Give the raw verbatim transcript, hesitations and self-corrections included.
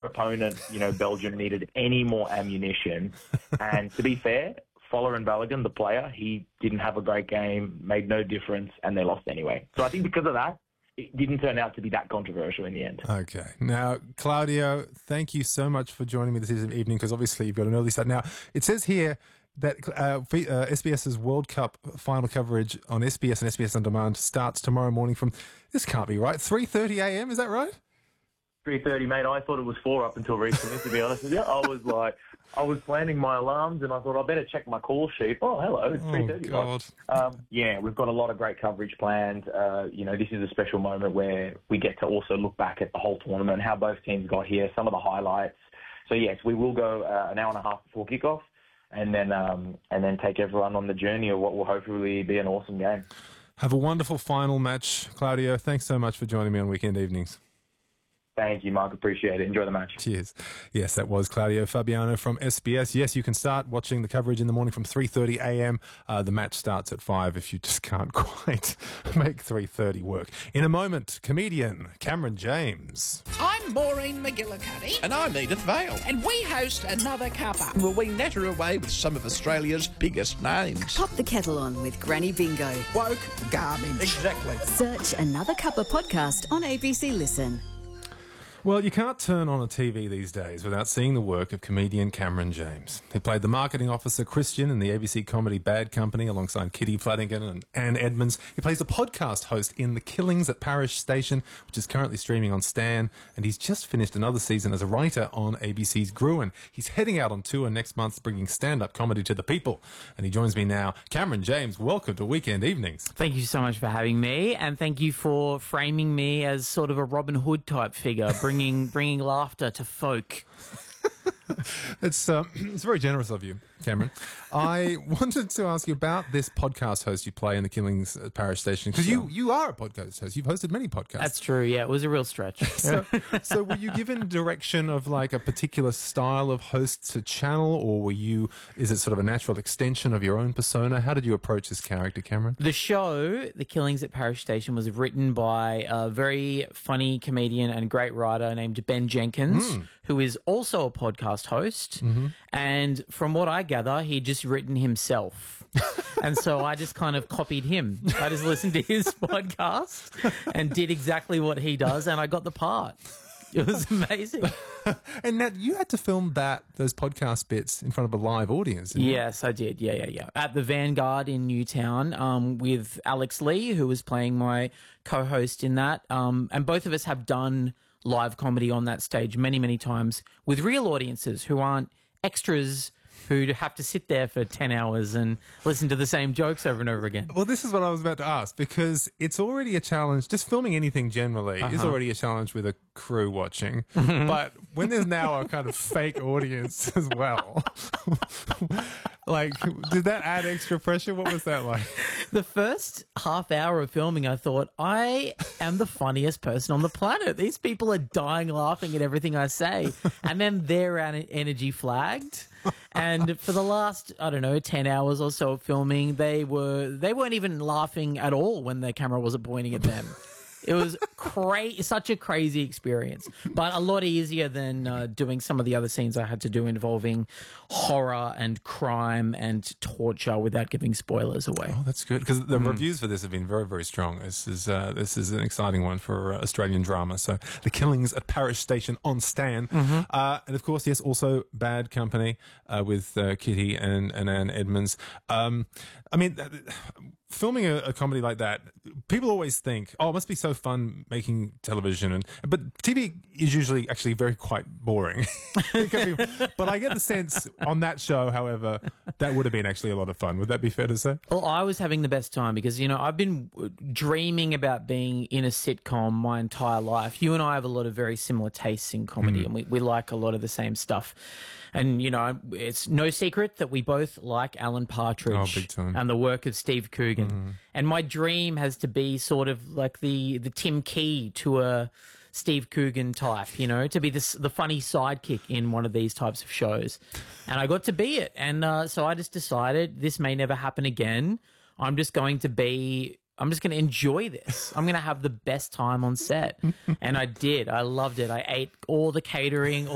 opponent, you know, Belgium needed any more ammunition. And to be fair, Folarin Balogun, the player, he didn't have a great game, made no difference, and they lost anyway. So I think because of that, it didn't turn out to be that controversial in the end. Okay. Now, Claudio, thank you so much for joining me this evening, because obviously you've got an early start. Now, it says here that uh, uh, SBS's World Cup final coverage on S B S and S B S On Demand starts tomorrow morning from, this can't be right, three thirty a m, is that right? three thirty, mate. I thought it was four up until recently, to be honest with you. I was like, I was planning my alarms and I thought I better check my call sheet. Oh, hello, it's three thirty. Oh, God. Um, yeah, we've got a lot of great coverage planned. Uh, you know, this is a special moment where we get to also look back at the whole tournament, how both teams got here, some of the highlights. So, yes, we will go uh, an hour and a half before kickoff and then um, and then take everyone on the journey of what will hopefully be an awesome game. Have a wonderful final match, Claudio. Thanks so much for joining me on Weekend Evenings. Thank you, Mark. Appreciate it. Enjoy the match. Cheers. Yes, that was Claudio Fabiano from S B S. Yes, you can start watching the coverage in the morning from three thirty a m. Uh, the match starts at five if you just can't quite make three thirty work. In a moment, comedian Cameron James. I'm Maureen McGillicuddy. And I'm Edith Vale. And we host Another Cuppa. Well, we natter away with some of Australia's biggest names. Pop the kettle on with Granny Bingo. Woke garbage. Exactly. Search Another Cuppa podcast on A B C Listen. Well, you can't turn on a T V these days without seeing the work of comedian Cameron James. He played the marketing officer Christian in the A B C comedy Bad Company alongside Kitty Flanagan and Anne Edmonds. He plays the podcast host in The Killings at Parish Station, which is currently streaming on Stan. And he's just finished another season as a writer on A B C's Gruen. He's heading out on tour next month, bringing stand-up comedy to the people. And he joins me now. Cameron James, welcome to Weekend Evenings. Thank you so much for having me, and thank you for framing me as sort of a Robin Hood type figure, bringing bringing laughter to folk. It's uh, it's very generous of you, Cameron. I wanted to ask you about this podcast host you play in The Killings at Parish Station, because you, you are a podcast host. You've hosted many podcasts. That's true, yeah. It was a real stretch. so, so were you given direction of like a particular style of host to channel, or were you, is it sort of a natural extension of your own persona? How did you approach this character, Cameron? The show, The Killings at Parish Station, was written by a very funny comedian and great writer named Ben Jenkins, mm. who is also a podcast host. Mm-hmm. And from what I gather, he just written himself. And so I just kind of copied him. I just listened to his podcast and did exactly what he does, and I got the part. It was amazing. And Nat, you had to film that, those podcast bits in front of a live audience, didn't you? Yes, I did. Yeah, yeah, yeah. At the Vanguard in Newtown, um, with Alex Lee, who was playing my co-host in that. Um, and both of us have done live comedy on that stage many, many times with real audiences who aren't extras who have to sit there for ten hours and listen to the same jokes over and over again. Well, this is what I was about to ask, because it's already a challenge. Just filming anything generally uh-huh. is already a challenge with a crew watching. Mm-hmm. But when there's now a kind of fake audience as well, like, did that add extra pressure? What was that like? The first half hour of filming, I thought, I am the funniest person on the planet. These people are dying laughing at everything I say. And then their energy flagged. And for the last, I don't know, ten hours or so of filming, they, were, they weren't even laughing at all when the camera wasn't pointing at them. It was cra- such a crazy experience, but a lot easier than uh, doing some of the other scenes I had to do involving horror and crime and torture without giving spoilers away. Oh, that's good, because the mm. reviews for this have been very, very strong. This is uh, this is an exciting one for uh, Australian drama. So, The Killings at Parish Station on Stan, mm-hmm. uh, and of course, yes, also Bad Company uh, with uh, Kitty and, and Anne Edmonds. Um, I mean. Uh, Filming a, a comedy like that, people always think, oh, it must be so fun making television. and But T V is usually actually very quite boring. But I get the sense on that show, however, that would have been actually a lot of fun. Would that be fair to say? Well, I was having the best time because, you know, I've been dreaming about being in a sitcom my entire life. You and I have a lot of very similar tastes in comedy, mm. and we, we like a lot of the same stuff. And, you know, it's no secret that we both like Alan Partridge oh, big time. and the work of Steve Coogan. Mm-hmm. And my dream has to be sort of like the, the Tim Key to a Steve Coogan type, you know, to be this, the funny sidekick in one of these types of shows. And I got to be it. And uh, so I just decided this may never happen again. I'm just going to be... I'm just going to enjoy this. I'm going to have the best time on set. And I did. I loved it. I ate all the catering,